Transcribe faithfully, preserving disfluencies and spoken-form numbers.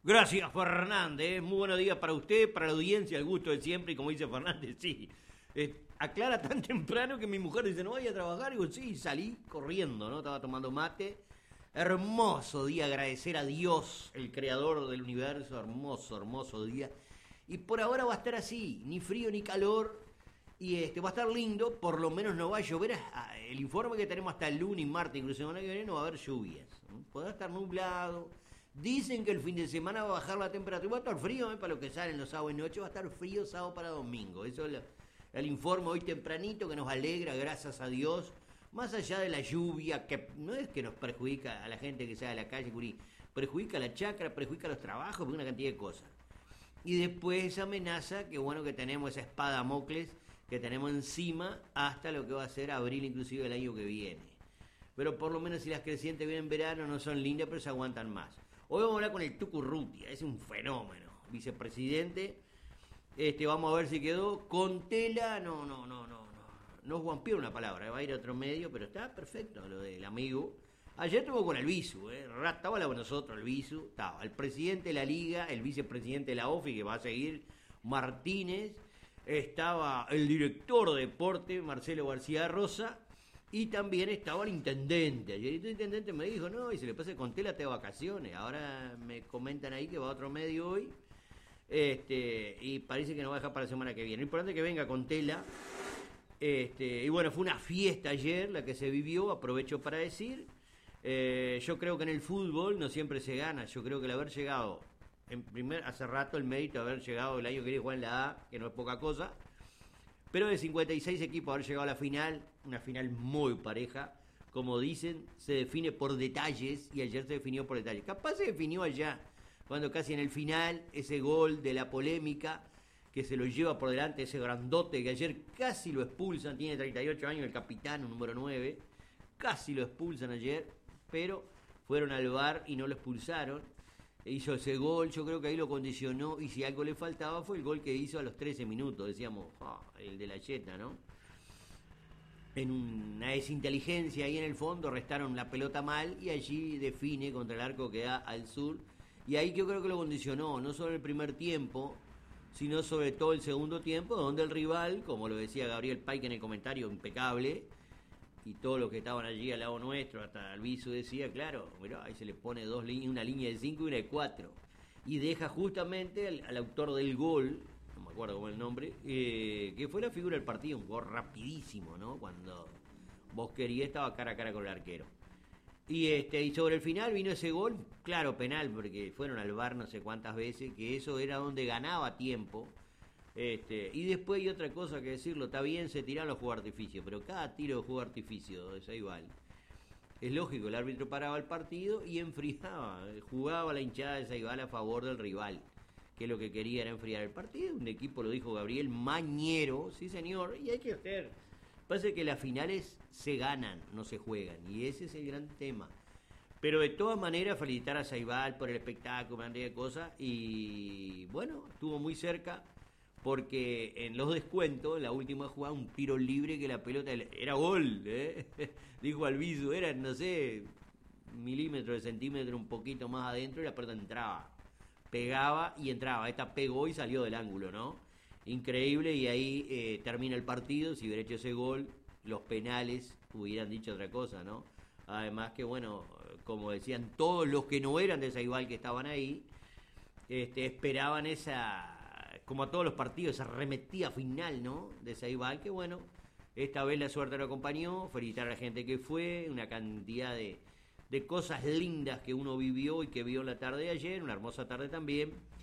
Gracias, Fernández. Muy buenos días para usted, para la audiencia, el gusto de siempre. Y como dice Fernández, sí. Eh, aclara tan temprano que mi mujer dice, no vaya a trabajar. Y digo, sí, salí corriendo, ¿no? Estaba tomando mate. Hermoso día, agradecer a Dios, el creador del universo. Hermoso, hermoso día. Y por ahora va a estar así, ni frío ni calor. Y este va a estar lindo, por lo menos no va a llover. El informe que tenemos hasta el lunes y martes, incluso semana que viene, no va a haber lluvias. Podrá estar nublado. Dicen que el fin de semana va a bajar la temperatura. Va a estar frío, ¿eh? Para los que salen los sábados y noche. Va a estar frío sábado para domingo. Eso es el, el informe hoy tempranito que nos alegra, gracias a Dios. Más allá de la lluvia, que no es que nos perjudica a la gente que sale a la calle, Curí. Perjudica a la chacra, perjudica a los trabajos, una cantidad de cosas. Y después esa amenaza, que bueno que tenemos esa espada Mocles que tenemos encima hasta lo que va a ser abril inclusive el año que viene. Pero por lo menos si las crecientes vienen en verano no son lindas, pero se aguantan más. Hoy vamos a hablar con el Tucu Urrutia, es un fenómeno, vicepresidente. Este, vamos a ver si quedó con tela, no, no, no, no, no. No es vampiro una palabra, va a ir a otro medio, pero está perfecto lo del amigo. Ayer estuvo con el Visu, ¿eh? Estaba con nosotros el Visu, estaba el presidente de la Liga, el vicepresidente de la O F I, que va a seguir, Martínez, estaba el director de deporte, Marcelo García Rosa, y también estaba el intendente. Ayer el intendente me dijo, no, y se le pasa con tela de vacaciones. Ahora me comentan ahí que va a otro medio hoy, este y parece que no va a dejar para la semana que viene. Lo importante es que venga con tela. Este, y bueno, fue una fiesta ayer la que se vivió, aprovecho para decir. Eh, yo creo que en el fútbol no siempre se gana. Yo creo que el haber llegado, en primer, hace rato el mérito de haber llegado el año que viene jugar en la A, que no es poca cosa, pero de cincuenta y seis equipos haber llegado a la final, una final muy pareja, como dicen, se define por detalles, y ayer se definió por detalles. Capaz se definió allá, cuando casi en el final, ese gol de la polémica, que se lo lleva por delante ese grandote, que ayer casi lo expulsan, tiene treinta y ocho años, el capitán, número nueve, casi lo expulsan ayer, pero fueron al V A R y no lo expulsaron. Hizo ese gol, yo creo que ahí lo condicionó, y si algo le faltaba fue el gol que hizo a los trece minutos, decíamos, oh, el de la Yeta, ¿no? En una desinteligencia ahí en el fondo, restaron la pelota mal, y allí define contra el arco que da al sur, y ahí yo creo que lo condicionó, no solo el primer tiempo, sino sobre todo el segundo tiempo, donde el rival, como lo decía Gabriel Paik en el comentario, impecable, y todos los que estaban allí al lado nuestro, hasta el Visu decía, claro, mirá, ahí se le pone dos líneas, una línea de cinco y una de cuatro, y deja justamente al, al autor del gol, no me acuerdo cómo es el nombre, eh, que fue la figura del partido, un gol rapidísimo, ¿no? Cuando Bosquería estaba cara a cara con el arquero. Y este y sobre el final vino ese gol, claro, penal, porque fueron al V A R no sé cuántas veces, que eso era donde ganaba tiempo. Este, y después hay otra cosa que decirlo, está bien, se tiran los juegos de artificio, pero cada tiro de juego de artificio de Ceibal, es lógico, el árbitro paraba el partido y enfriaba, jugaba la hinchada de Ceibal a favor del rival, que lo que quería era enfriar el partido. Un equipo, lo dijo Gabriel, mañero, sí señor, y hay que hacer. Pasa que las finales se ganan, no se juegan, y ese es el gran tema. Pero de todas maneras, felicitar a Ceibal por el espectáculo, una cantidad de cosas, y bueno, estuvo muy cerca, porque en los descuentos, en la última jugada, un tiro libre que la pelota era gol, ¿eh? Dijo Albizu, era, no sé, milímetro de centímetro, un poquito más adentro, y la pelota entraba, pegaba y entraba. Esta pegó y salió del ángulo, ¿no? Increíble, y ahí eh, termina el partido. Si hubiera hecho ese gol, los penales hubieran dicho otra cosa, ¿no? Además que, bueno, como decían todos los que no eran de Ceibal que estaban ahí, este, esperaban esa, como a todos los partidos, esa arremetida final, ¿no? De Ceibal, que bueno, esta vez la suerte lo acompañó. Felicitar a la gente que fue, una cantidad de, de cosas lindas que uno vivió y que vio en la tarde de ayer, una hermosa tarde también.